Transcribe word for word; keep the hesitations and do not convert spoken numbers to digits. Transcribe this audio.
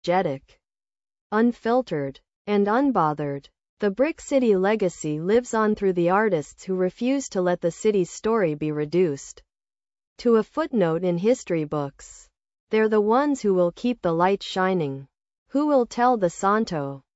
unapologetic, unfiltered, and unbothered. The Brick City legacy lives on through the artists who refuse to let the city's story be reduced to a footnote in history books. They're the ones who will keep the light shining, who will tell the Santo